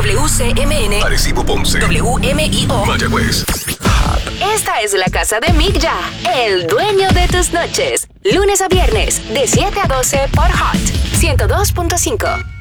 WCMN, Arecibo, Ponce, WMIO, Mayagüez. Esta es la casa de Mick Ya, el dueño de tus noches. Lunes a viernes, de 7 a 12 por Hot 102.5.